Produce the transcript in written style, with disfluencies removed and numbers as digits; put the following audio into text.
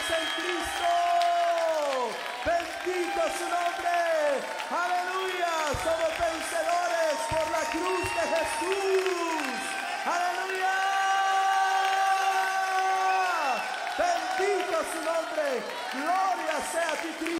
en Cristo. Bendito su nombre. Aleluya. Somos vencedores por la cruz de Jesús. Aleluya. Bendito su nombre. Gloria sea a ti, Cristo.